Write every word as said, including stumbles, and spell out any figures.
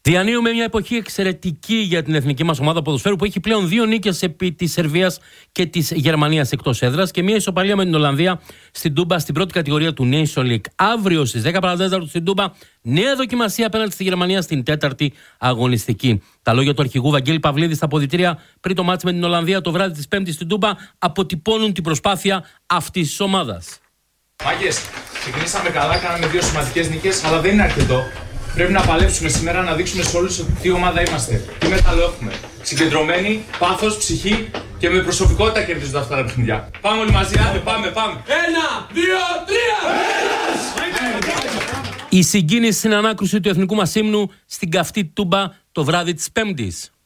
Διανύουμε μια εποχή εξαιρετική για την εθνική μας ομάδα ποδοσφαίρου που έχει πλέον δύο νίκες επί της Σερβίας και της Γερμανίας εκτός έδρας και μια ισοπαλία με την Ολλανδία στην Τούμπα στην πρώτη κατηγορία του Nation League. Αύριο στις δέκα παρά τέταρτο στην Τούμπα, νέα δοκιμασία απέναντι στη Γερμανία στην τέταρτη αγωνιστική. Τα λόγια του αρχηγού Βαγγέλη Παυλίδη στα αποδυτήρια πριν το μάτς με την Ολλανδία το βράδυ της Πέμπτης στην Τούμπα αποτυπώνουν την προσπάθεια αυτής της ομάδας. Μάγκες, ξεκινήσαμε καλά, κάναμε δύο σημαντικές νίκες, αλλά δεν είναι αρκετό. Πρέπει να παλέψουμε σήμερα να δείξουμε σε όλους τι ομάδα είμαστε, τι μέταλλο έχουμε. Συγκεντρωμένοι, πάθος, ψυχή και με προσωπικότητα κερδίζονται αυτά τα παιχνιδιά. Πάμε όλοι μαζί, άντε, πάμε, πάμε. Ένα, δύο, τρία! Η συγκίνηση στην ανάκρουση του εθνικού μας ύμνου στην καυτή Τούμπα το βράδυ της Πέμπτης.